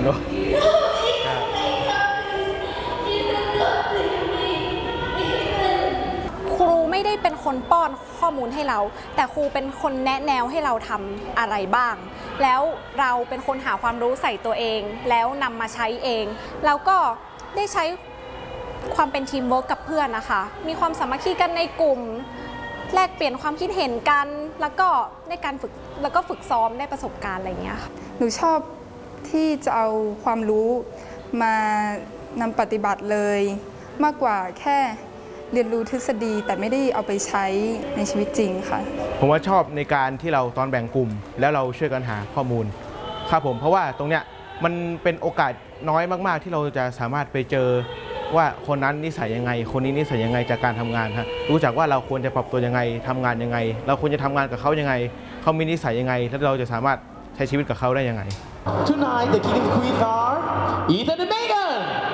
ครูไม่ได้เป็นคนป้อนข้อมูลให้เราแต่ครูเป็นคนแนะแนวให้เราทำอะไรบ้างแล้วเราเป็นคนหาความรู้ใส่ตัวเองแล้วนำมาใช้เองแล้วก็ได้ใช้ความเป็นทีมเวิร์กกับเพื่อนนะคะมีความสามัคคีกันในกลุ่มแลกเปลี่ยนความคิดเห็นกันแล้วก็ในการฝึกแล้วก็ฝึกซ้อมได้ประสบการณ์อะไรอย่างเงี้ยค่ะหนูชอบที่จะเอาความรู้มานำปฏิบัติเลยมากกว่าแค่เรียนรู้ทฤษฎีแต่ไม่ได้เอาไปใช้ในชีวิตจริงค่ะผมว่าชอบในการที่เราตอนแบ่งกลุ่มแล้วเราช่วยกันหาข้อมูลครับผมเพราะว่าตรงเนี้ยมันเป็นโอกาสน้อยมากๆที่เราจะสามารถไปเจอว่าคนนั้นนิสัยยังไงคนนี้นิสัยยังไงจากการทำงานฮะรู้จักว่าเราควรจะปรับตัวยังไงทำงานยังไงเราควรจะทำงานกับเขายังไงเขามีนิสัยยังไงแล้วเราจะสามารถใช้ชีวิตกับเขาได้ยังไง Tonight the king and the queen are Ethan and Megan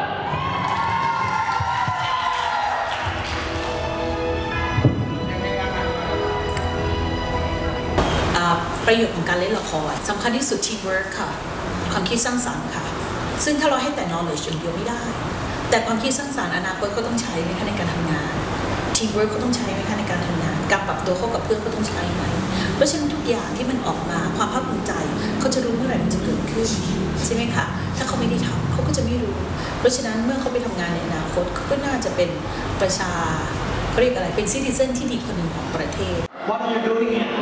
ประโยชน์ของการเล่นละครสำคัญที่สุด teamwork ค่ะความคิดสร้างสรรค์ค่ะซึ่งถ้าเราให้แต่ knowledge อย่างเดียวไม่ได้แต่ความคิดสร้างสรรค์อนาคตก็ต้องใช้ไหมคะในการทำงาน teamwork ก็ต้องใช้ไหมคะในการทำงานการปรับตัวเข้ากับเพื่อนก็ต้องใช้ไหมเพราะฉะนั้นทุกอย่างที่มันออกมาความภาคภูมิใจเขาจะรู้เมื่อไหร่มันจะเกิดขึ้นใช่ไหมคะถ้าเขาไม่ได้ทำเขาก็จะไม่รู้เพราะฉะนั้นเมื่อเขาไปทำงานในอนาคตเขาก็น่าจะเป็นประชาเขาเรียกอะไรเป็น citizen ที่ดีคนหนึ่งของประเทศ What are you doing here